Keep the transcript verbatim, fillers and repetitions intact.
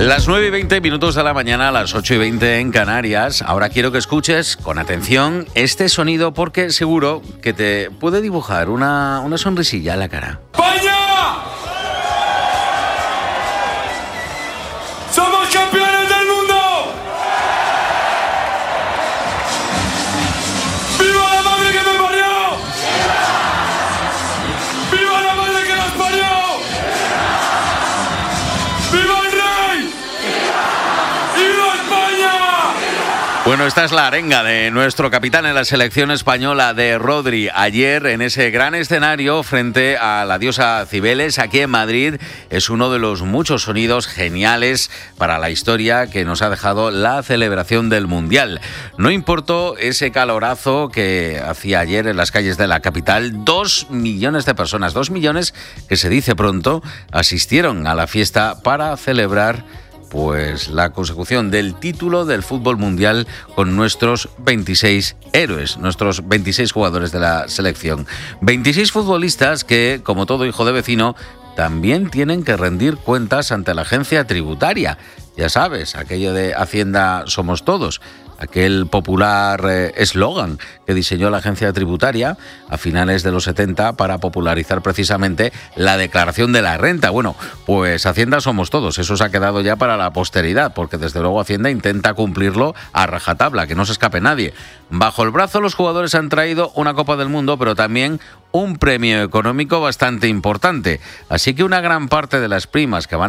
Las nueve y veinte minutos de la mañana, las ocho y veinte en Canarias. Ahora quiero que escuches con atención este sonido porque seguro que te puede dibujar una, una sonrisilla en la cara. ¡España! ¡Somos campeones del mundo! ¡Viva la madre que me parió! ¡Viva la madre que nos parió! ¡Viva el rey! ¡Viva España! Bueno, esta es la arenga de nuestro capitán en la selección española, de Rodri, ayer en ese gran escenario frente a la diosa Cibeles aquí en Madrid. Es uno de los muchos sonidos geniales para la historia que nos ha dejado la celebración del Mundial. No importó ese calorazo que hacía ayer en las calles de la capital. Dos millones de personas, dos millones que se dice pronto, asistieron a la fiesta para celebrar pues la consecución del título del fútbol mundial con nuestros veintiséis héroes, nuestros veintiséis jugadores de la selección. veintiséis futbolistas que, como todo hijo de vecino, también tienen que rendir cuentas ante la agencia tributaria. Ya sabes, aquello de Hacienda somos todos, aquel popular eslogan eh, que diseñó la agencia tributaria a finales de los setenta para popularizar precisamente la declaración de la renta. Bueno, pues Hacienda somos todos, eso se ha quedado ya para la posteridad, porque desde luego Hacienda intenta cumplirlo a rajatabla, que no se escape nadie. Bajo el brazo los jugadores han traído una Copa del Mundo, pero también un premio económico bastante importante. Así que una gran parte de las primas que van